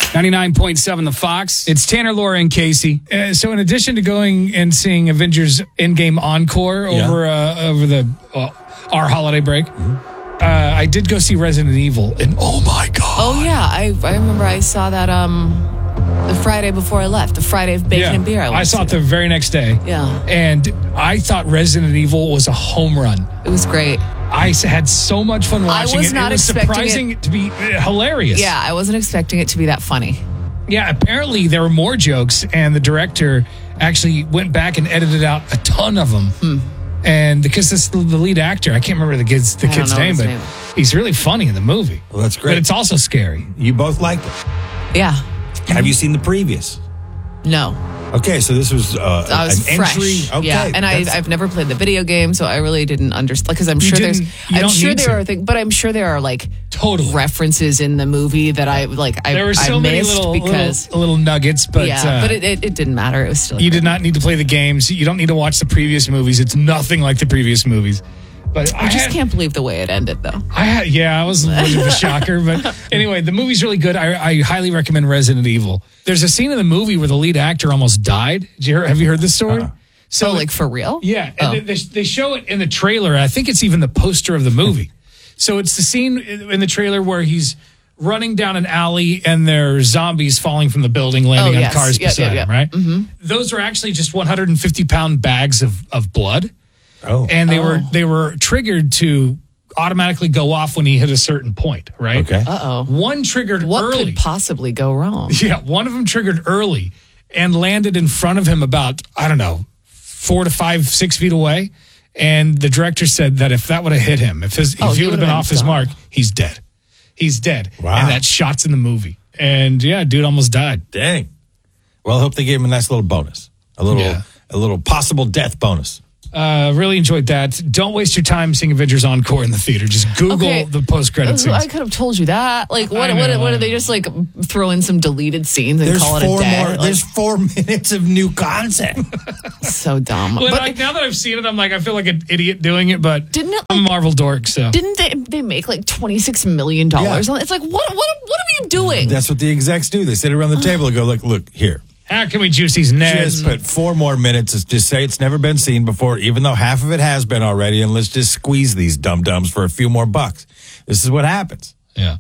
99.7 The Fox. It's Tanner, Laura, and Casey. So in addition to going and seeing Avengers Endgame Encore over our holiday break, I did go see Resident Evil, and oh my God. Oh, yeah. I remember I saw that the Friday before I left, the Friday of Bacon and Beer. I saw it the very next day. Yeah. And I thought Resident Evil was a home run. It was great. I had so much fun watching it. It was surprising it to be hilarious. Yeah, I wasn't expecting it to be that funny. Yeah, apparently there were more jokes, and the director actually went back and edited out a ton of them. And because this the lead actor, I can't remember the kid's name, but he's really funny in the movie. Well, that's great. But it's also scary. You both liked it? Yeah. Have you seen the previous? No. Okay, so this was I was an fresh. entry. Okay, yeah, and I've never played the video game, so I really didn't understand. Because I'm sure there are like totally references in the movie that I There were so many little nuggets, but but it didn't matter. It was still. You did not need to play the games. You don't need to watch the previous movies. It's nothing like the previous movies. But I just can't believe the way it ended, though. I was a bit of a shocker. But anyway, the movie's really good. I highly recommend Resident Evil. There's a scene in the movie where the lead actor almost died. Have you heard this story? So, like, for real? Yeah. And they show it in the trailer. I think it's even the poster of the movie. So it's the scene in the trailer where he's running down an alley and there's zombies falling from the building, landing on cars beside him, right? Mm-hmm. Those are actually just 150-pound bags of blood. Oh. And they were triggered to automatically go off when he hit a certain point, right? Okay. Uh-oh. One triggered early. What could possibly go wrong? Yeah, one of them triggered early and landed in front of him about, 4 to 5, 6 feet away. And the director said that if that would have hit him, if he would have been off his mark, he's dead. He's dead. Wow. And that shot's in the movie. And yeah, dude almost died. Dang. Well, I hope they gave him a nice little bonus. A little possible death bonus. Really enjoyed that. Don't waste your time seeing Avengers Encore in the theater. Just Google the post-credit scenes. I could have told you that. Like, what do they just like throw in some deleted scenes and call it a day? There's 4 minutes of new content. So dumb. Well, but now that I've seen it, I'm like, I feel like an idiot doing it, but I'm a Marvel dork, so. Didn't they make like $26 million? Yeah. It's like, what are we doing? That's what the execs do. They sit around the table and go, look, here. How can we juice these Neds? Just put 4 more minutes. Just say it's never been seen before, even though half of it has been already, and let's just squeeze these dum-dums for a few more bucks. This is what happens. Yeah.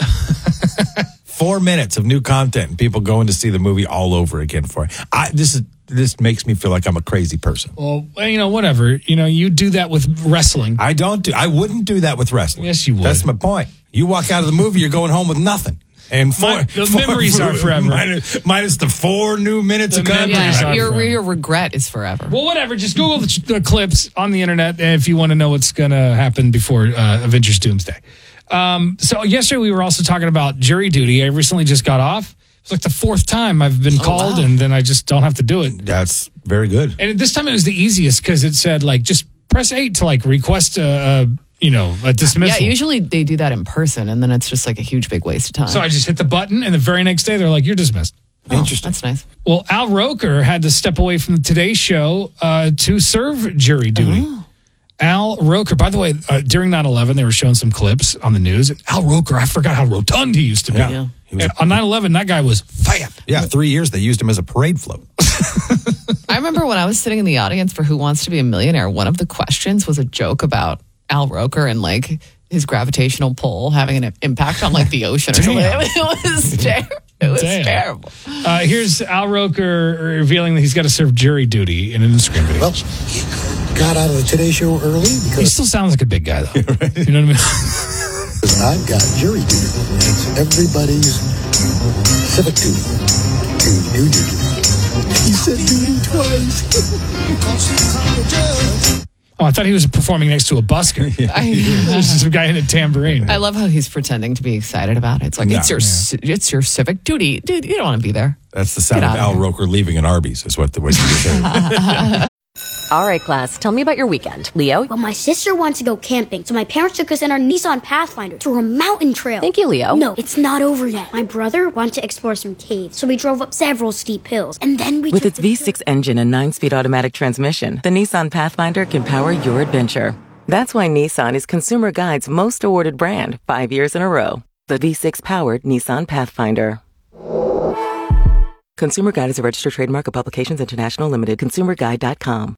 4 minutes of new content, and people going to see the movie all over again for it. This makes me feel like I'm a crazy person. Well, whatever. You do that with wrestling. I wouldn't do that with wrestling. Yes, you would. That's my point. You walk out of the movie, you're going home with nothing. And the memories are forever. Minus the 4 new minutes of content. Yeah, your regret is forever. Well, whatever. Just Google the clips on the internet if you want to know what's going to happen before Avengers Doomsday. So yesterday we were also talking about jury duty. I recently just got off. It's like the 4th time I've been called, and then I just don't have to do it. That's very good. And this time it was the easiest because it said, just press 8 to, request a dismissal. Yeah, usually they do that in person, and then it's just, a huge, big waste of time. So I just hit the button, and the very next day, they're like, you're dismissed. Interesting. That's nice. Well, Al Roker had to step away from the Today Show to serve jury duty. Oh. Al Roker, by the way, during 9/11, they were showing some clips on the news. Al Roker, I forgot how rotund he used to be. Yeah. On 9/11, that guy was fat. Yeah, 3 years they used him as a parade float. I remember when I was sitting in the audience for Who Wants to Be a Millionaire, one of the questions was a joke about Al Roker and his gravitational pull having an impact on the ocean or something. It was terrible. Here's Al Roker revealing that he's got to serve jury duty in an Instagram video. Well, he got out of the Today Show early because he still sounds like a big guy, though. Right. You know what I mean? I've got jury duty. It's everybody's civic duty to do duty. He said duty twice. Oh, I thought he was performing next to a busker. There's some guy in a tambourine. I love how he's pretending to be excited about it. It's like, it's your civic duty. Dude, you don't want to be there. That's the sound of Al Roker leaving an Arby's, is what you say. All right, class, tell me about your weekend. Leo? Well, my sister wants to go camping, so my parents took us in our Nissan Pathfinder through a mountain trail. Thank you, Leo. No, it's not over yet. My brother wanted to explore some caves, so we drove up several steep hills, and then we With its V6 engine and 9-speed automatic transmission, the Nissan Pathfinder can power your adventure. That's why Nissan is Consumer Guide's most awarded brand 5 years in a row. The V6-powered Nissan Pathfinder. Consumer Guide is a registered trademark of Publications International Limited. ConsumerGuide.com.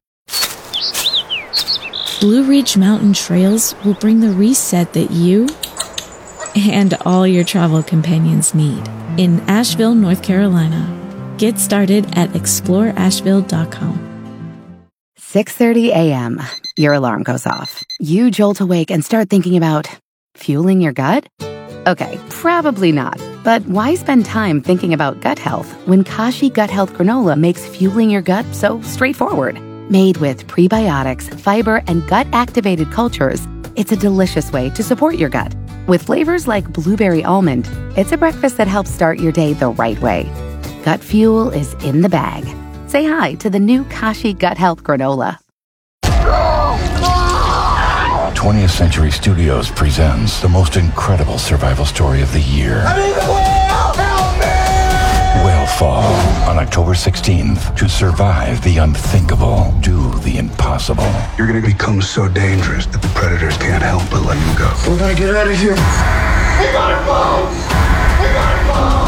Blue Ridge Mountain Trails will bring the reset that you and all your travel companions need in Asheville, North Carolina. Get started at exploreasheville.com. 6:30 a.m. Your alarm goes off. You jolt awake and start thinking about fueling your gut? Okay, probably not. But why spend time thinking about gut health when Kashi Gut Health Granola makes fueling your gut so straightforward? Made with prebiotics, fiber, and gut-activated cultures, it's a delicious way to support your gut. With flavors like blueberry almond, it's a breakfast that helps start your day the right way. Gut fuel is in the bag. Say hi to the new Kashi Gut Health Granola. 20th Century Studios presents the most incredible survival story of the year. I'm in the whale! Help me! Whalefall on October 16th. To survive the unthinkable, do the impossible. You're gonna become so dangerous that the predators can't help but let you go. We're gonna get out of here. We gotta go! We gotta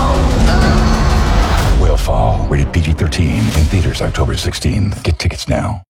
go! Whalefall, rated PG-13, in theaters October 16th. Get tickets now.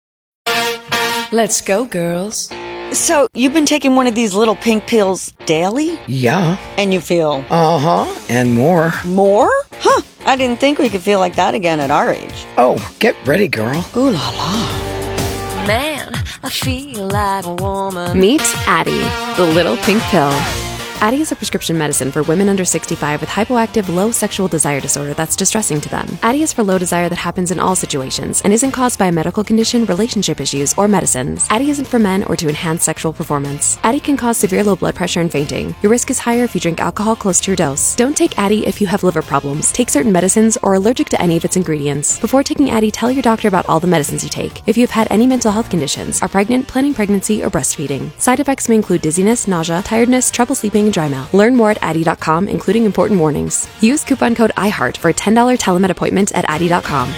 Let's go, girls. So, you've been taking one of these little pink pills daily? Yeah. And you feel? Uh-huh, and more. More? Huh, I didn't think we could feel like that again at our age. Oh, get ready, girl. Ooh la la. Man, I feel like a woman. Meet Addyi, the little pink pill. Addyi is a prescription medicine for women under 65 with hypoactive low sexual desire disorder that's distressing to them. Addyi is for low desire that happens in all situations and isn't caused by a medical condition, relationship issues, or medicines. Addyi isn't for men or to enhance sexual performance. Addyi can cause severe low blood pressure and fainting. Your risk is higher if you drink alcohol close to your dose. Don't take Addyi if you have liver problems, take certain medicines, or are allergic to any of its ingredients. Before taking Addyi, tell your doctor about all the medicines you take. If you have had any mental health conditions, are pregnant, planning pregnancy, or breastfeeding. Side effects may include dizziness, nausea, tiredness, trouble sleeping, and dry mouth. Learn more at Addyi.com, including important warnings. Use coupon code IHEART for a $10 telemed appointment at Addyi.com.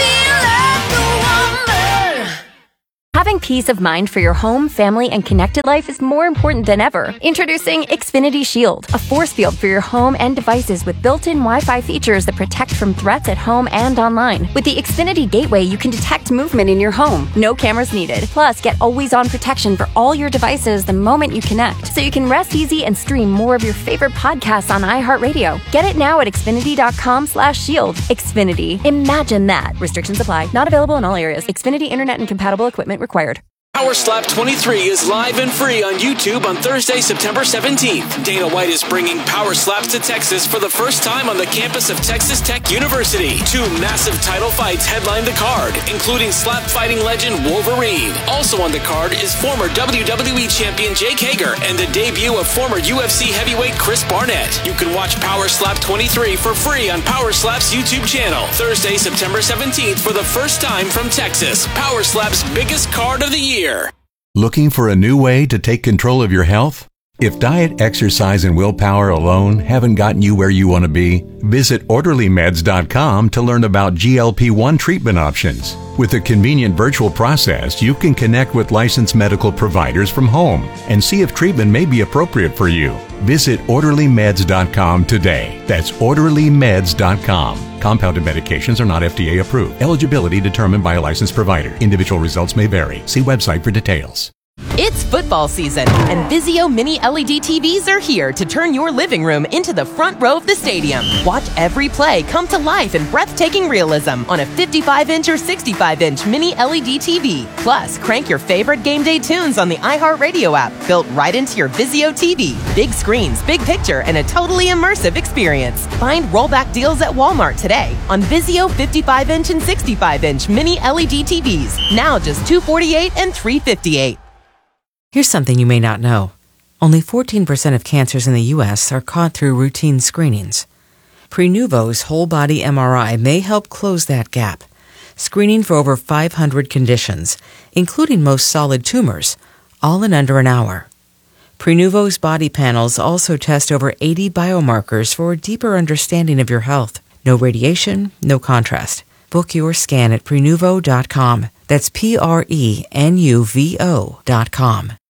Having peace of mind for your home, family, and connected life is more important than ever. Introducing Xfinity Shield, a force field for your home and devices with built-in Wi-Fi features that protect from threats at home and online. With the Xfinity Gateway, you can detect movement in your home. No cameras needed. Plus, get always-on protection for all your devices the moment you connect, so you can rest easy and stream more of your favorite podcasts on iHeartRadio. Get it now at Xfinity.com/shield. Xfinity. Imagine that. Restrictions apply. Not available in all areas. Xfinity Internet and compatible equipment required. Power Slap 23 is live and free on YouTube on Thursday, September 17th. Dana White is bringing Power Slaps to Texas for the first time on the campus of Texas Tech University. 2 massive title fights headline the card, including slap fighting legend Wolverine. Also on the card is former WWE champion Jake Hager and the debut of former UFC heavyweight Chris Barnett. You can watch Power Slap 23 for free on Power Slap's YouTube channel. Thursday, September 17th for the first time from Texas. Power Slap's biggest card of the year. Looking for a new way to take control of your health? If diet, exercise, and willpower alone haven't gotten you where you want to be, visit OrderlyMeds.com to learn about GLP-1 treatment options. With a convenient virtual process, you can connect with licensed medical providers from home and see if treatment may be appropriate for you. Visit OrderlyMeds.com today. That's OrderlyMeds.com. Compounded medications are not FDA approved. Eligibility determined by a licensed provider. Individual results may vary. See website for details. It's football season, and Vizio Mini LED TVs are here to turn your living room into the front row of the stadium. Watch every play come to life in breathtaking realism on a 55-inch or 65-inch Mini LED TV. Plus, crank your favorite game day tunes on the iHeartRadio app, built right into your Vizio TV. Big screens, big picture, and a totally immersive experience. Find rollback deals at Walmart today on Vizio 55-inch and 65-inch Mini LED TVs. Now just $248 and $358. Here's something you may not know. Only 14% of cancers in the U.S. are caught through routine screenings. Prenuvo's whole-body MRI may help close that gap, screening for over 500 conditions, including most solid tumors, all in under an hour. Prenuvo's body panels also test over 80 biomarkers for a deeper understanding of your health. No radiation, no contrast. Book your scan at Prenuvo.com. That's Prenuvo.com.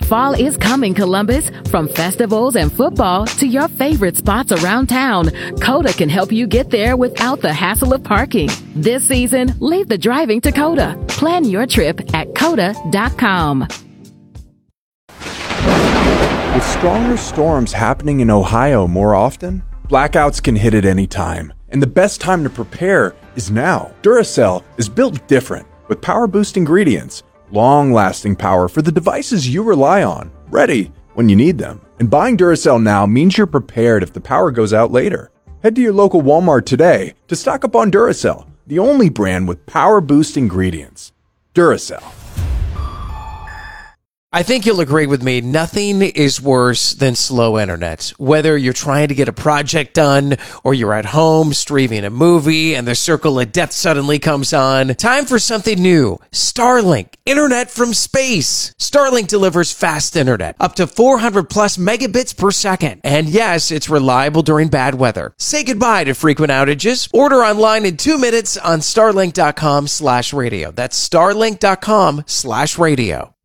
Fall is coming, Columbus. From festivals and football to your favorite spots around town, Coda can help you get there without the hassle of parking. This season, leave the driving to Coda. Plan your trip at coda.com. With stronger storms happening in Ohio more often, blackouts can hit at any time, and the best time to prepare is now. Duracell is built different, with power-boost ingredients, long-lasting power for the devices you rely on, ready when you need them. And buying Duracell now means you're prepared if the power goes out later. Head to your local Walmart today to stock up on Duracell, the only brand with power-boost ingredients. Duracell. I think you'll agree with me, nothing is worse than slow internet. Whether you're trying to get a project done or you're at home streaming a movie and the circle of death suddenly comes on, time for something new. Starlink, internet from space. Starlink delivers fast internet, up to 400 plus megabits per second. And yes, it's reliable during bad weather. Say goodbye to frequent outages. Order online in 2 minutes on starlink.com/radio. That's starlink.com/radio.